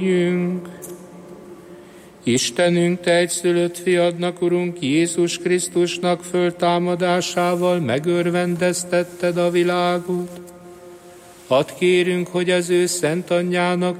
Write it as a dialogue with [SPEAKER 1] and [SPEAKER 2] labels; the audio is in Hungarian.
[SPEAKER 1] Istenünk, Te egyszülött fiadnak, Urunk Jézus Krisztusnak föltámadásával megörvendeztetted a világot. Hadd kérünk, hogy az ő szent anyjának